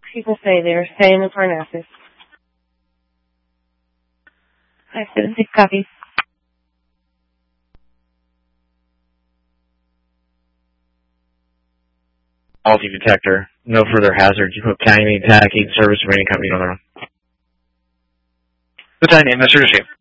people say they are staying in Parnassus. 576 copies. Multi detector. No further hazards. You put county attacking service or any company on their own. Good time, Mr.